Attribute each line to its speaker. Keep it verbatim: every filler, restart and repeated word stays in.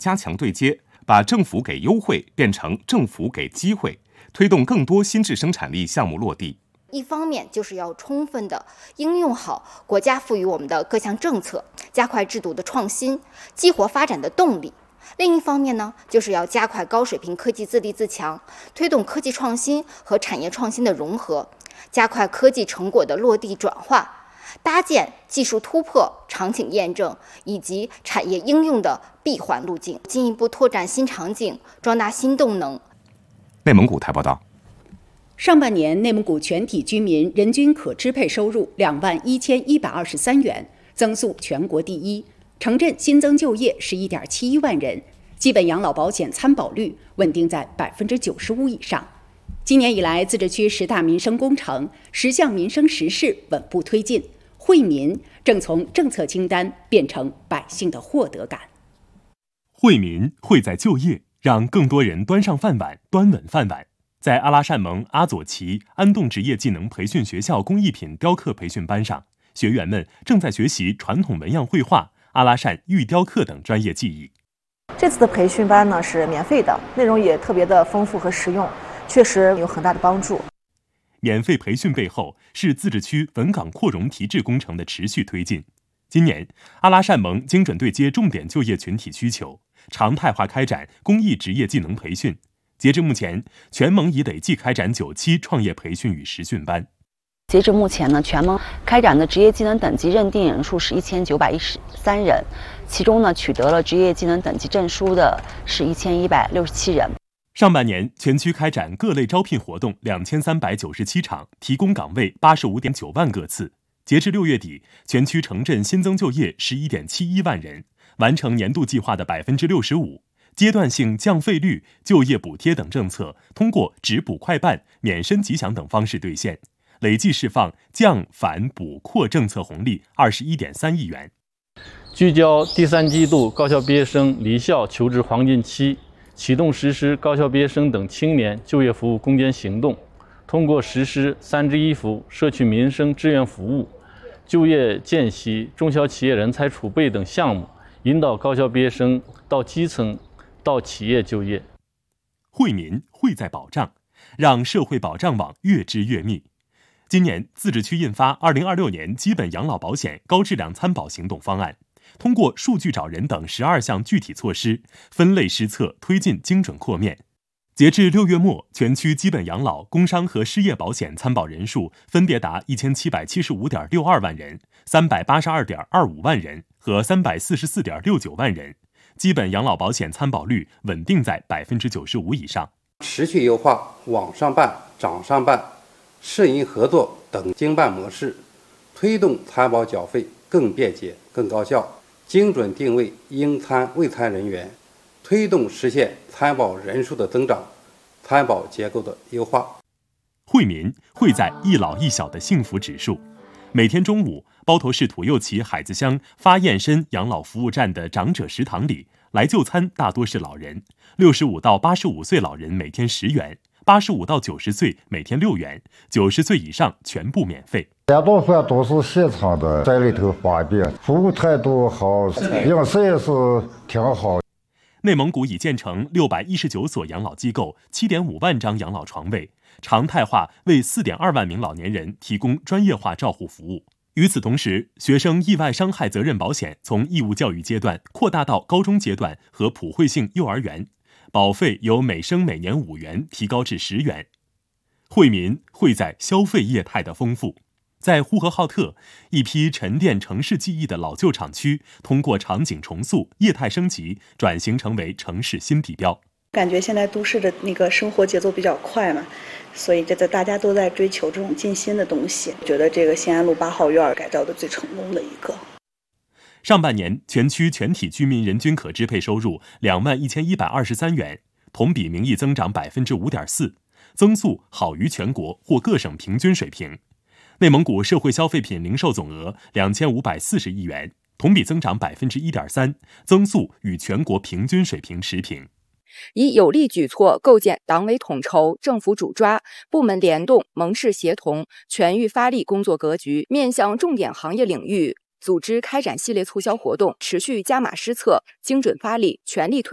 Speaker 1: 加强对接，把政府给优惠变成政府给机会，推动更多新质生产力项目落地。
Speaker 2: 一方面就是要充分的应用好国家赋予我们的各项政策，加快制度的创新，激活发展的动力。另一方面呢，就是要加快高水平科技自立自强，推动科技创新和产业创新的融合，加快科技成果的落地转化，搭建技术突破、场景验证以及产业应用的闭环路径，进一步拓展新场景，壮大新动能。
Speaker 1: 内蒙古台报道。
Speaker 3: 上半年，内蒙古全体居民人均可支配收入两万一千一百二十三元，增速全国第一。城镇新增就业十一点七一万人，基本养老保险参保率稳定在百分之九十五以上。今年以来，自治区十大民生工程、十项民生实事稳步推进，惠民正从政策清单变成百姓的获得感。
Speaker 1: 惠民惠在就业，让更多人端上饭碗，端稳饭碗。在阿拉善盟阿左旗安洞职业技能培训学校工艺品雕刻培训班上，学员们正在学习传统纹样绘画、阿拉善玉雕刻等专业技艺。
Speaker 4: 这次的培训班呢是免费的，内容也特别的丰富和实用，确实有很大的帮助。
Speaker 1: 免费培训背后是自治区文岗扩容提质工程的持续推进。今年，阿拉善盟精准对接重点就业群体需求，常态化开展公益职业技能培训。截至目前，全盟已累计开展九期创业培训与实训班。
Speaker 5: 截至目前呢，全盟开展的职业技能等级认定人数是一千九百一十三人，其中呢，取得了职业技能等级证书的是一千一百六十七人。
Speaker 1: 上半年，全区开展各类招聘活动两千三百九十七场，提供岗位八十五点九万个次。截至六月底，全区城镇新增就业十一点七一万人，完成年度计划的百分之六十五。阶段性降费率、就业补贴等政策通过直补快办、免申吉祥等方式兑现，累计释放降返补扩政策红利二十一点三亿元。
Speaker 6: 聚焦第三季度高校毕业生离校求职黄金期，启动实施高校毕业生等青年就业服务攻坚行动，通过实施三支一扶社区民生志愿服务、就业见习、中小企业人才储备等项目，引导高校毕业生到基层到企业就业。
Speaker 1: 惠民惠在保障，让社会保障网越织越密。今年，自治区印发《二零二六年基本养老保险高质量参保行动方案》，通过数据找人等十二项具体措施，分类施策，推进精准扩面。截至六月末，全区基本养老、工伤和失业保险参保人数分别达一千七百七十五点六二万人、三百八十二点二五万人和三百四十四点六九万人。基本养老保险参保率稳定在百分之九十五以上。
Speaker 7: 持续优化网上办、掌上办、社银合作等经办模式，推动参保缴费更便捷、更高效，精准定位应参未参人员，推动实现参保人数的增长，参保结构的优化。
Speaker 1: 惠民惠在一老一小的幸福指数。每天中午，包头市土右旗海子乡发验参养老服务站的长者食堂里，来就餐大多是老人，六十五到八十五岁老人每天十元，八十五到九十岁每天六元，九十岁以上全部免费。
Speaker 8: 大多饭都是现场的，在里头方便，服务态度好，饮食也是挺好。
Speaker 1: 内蒙古已建成六百一十九所养老机构，七点五万张养老床位，常态化为四点二万名老年人提供专业化照护服务。与此同时，学生意外伤害责任保险从义务教育阶段扩大到高中阶段和普惠性幼儿园，保费由每生每年五元提高至十元。惠民惠在消费业态的丰富。在呼和浩特，一批沉淀城市记忆的老旧厂区，通过场景重塑、业态升级，转型成为城市新地标。
Speaker 9: 感觉现在都市的那个生活节奏比较快嘛，所以这个大家都在追求这种进新的东西。觉得这个新安路八号院改造的最成功的一个。
Speaker 1: 上半年，全区全体居民人均可支配收入两万一千一百二十三元，同比名义增长百分之五点四，增速好于全国或各省平均水平。内蒙古社会消费品零售总额两千五百四十亿元，同比增长百分之一点三，增速与全国平均水平持平。
Speaker 10: 以有力举措构建党委统筹、政府主抓、部门联动、盟市协同、全域发力工作格局，面向重点行业领域，组织开展系列促销活动，持续加码施策，精准发力，全力推